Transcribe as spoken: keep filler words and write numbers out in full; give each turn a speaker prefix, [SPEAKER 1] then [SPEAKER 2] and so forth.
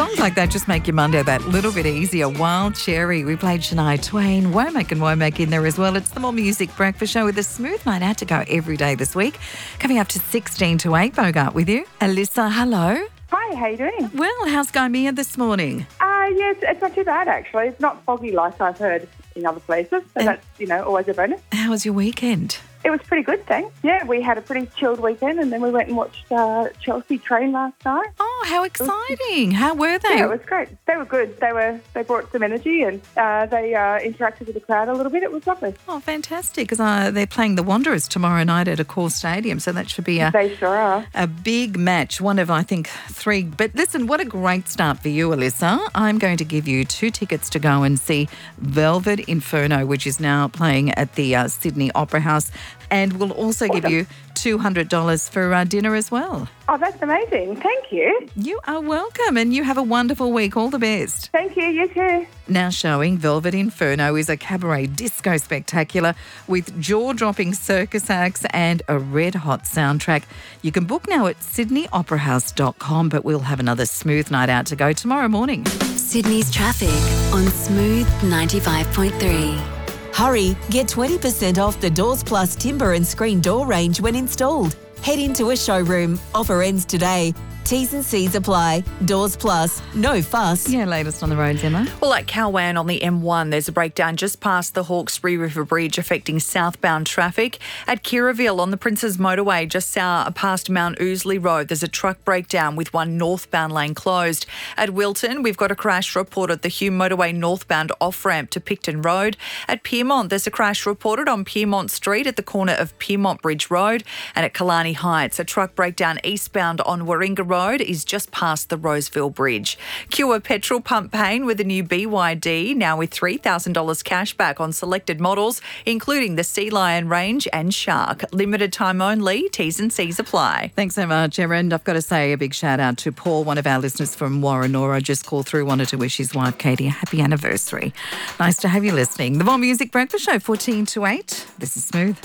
[SPEAKER 1] Songs like that just make your Monday that little bit easier. Wild Cherry, we played Shania Twain, Womack and Womack in there as well. It's the More Music Breakfast Show with a smooth night out to go every day this week. Coming up to sixteen to eight, Bogart with you. Alyssa, hello.
[SPEAKER 2] Hi, how you doing?
[SPEAKER 1] Well, how's Gymea this morning?
[SPEAKER 2] Uh, yes, it's not too bad actually. It's not foggy like I've heard in other places, so
[SPEAKER 1] And-
[SPEAKER 2] that's, you know, always a bonus.
[SPEAKER 1] How was your weekend?
[SPEAKER 2] It was pretty good, thanks. Yeah, we had a pretty chilled weekend and then we went and watched uh, Chelsea train last night.
[SPEAKER 1] Oh, how exciting. How were they?
[SPEAKER 2] Yeah, it was great. They were good. They were. They brought some energy and uh, they uh, interacted with the crowd a little bit. It was lovely.
[SPEAKER 1] Oh, fantastic, because uh, they're playing the Wanderers tomorrow night at Accor Stadium, so that should be a,
[SPEAKER 2] They sure are.
[SPEAKER 1] a big match, one of, I think, three. But listen, what a great start for you, Alyssa. I'm going to give you two tickets to go and see Velvet Inferno, which is now playing at the uh, Sydney Opera House, and we'll also give
[SPEAKER 2] Awesome.
[SPEAKER 1] you two hundred dollars for uh, dinner as well.
[SPEAKER 2] Oh, that's amazing. Thank you.
[SPEAKER 1] You are welcome, and you have a wonderful week. All the best.
[SPEAKER 2] Thank you. You too.
[SPEAKER 1] Now showing, Velvet Inferno is a cabaret disco spectacular with jaw-dropping circus acts and a red-hot soundtrack. You can book now at sydney opera house dot com, but we'll have another smooth night out to go tomorrow morning.
[SPEAKER 3] Sydney's traffic on Smooth ninety-five point three.
[SPEAKER 4] Hurry, get twenty percent off the Doors Plus timber and screen door range when installed. Head into a showroom. Offer ends today. T's and C's apply. Doors Plus, no fuss.
[SPEAKER 1] Yeah, latest on the roads, Emma.
[SPEAKER 5] Well, at Calwan on the M one, there's a breakdown just past the Hawkesbury River Bridge affecting southbound traffic. At Kirraville on the Princes Motorway, just south past Mount Ousley Road, there's a truck breakdown with one northbound lane closed. At Wilton, we've got a crash reported at the Hume Motorway northbound off-ramp to Picton Road. At Piermont, there's a crash reported on Piermont Street at the corner of Piermont Bridge Road. And at Killarney Heights, a truck breakdown eastbound on Warringah Road is just past the Roseville Bridge. Cure petrol pump pain with a new B Y D, now with three thousand dollars cash back on selected models, including the Sea Lion range and Shark. Limited time only, T's and C's apply.
[SPEAKER 1] Thanks so much, Emma. And I've got to say a big shout out to Paul, one of our listeners from Warrenora. Just called through, wanted to wish his wife Katie a happy anniversary. Nice to have you listening. The More Music Breakfast Show, fourteen to eight. This is Smooth.